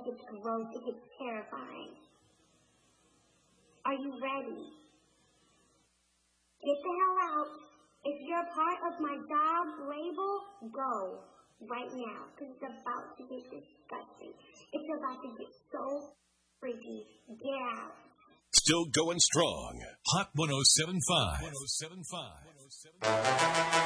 It gets gross. It gets terrifying. Are you ready? Get the hell out. If you're a part of my dog label, go right now. Because it's about to get disgusting. It's about to get so freaky. Get out. Still going strong. Hot 107.5.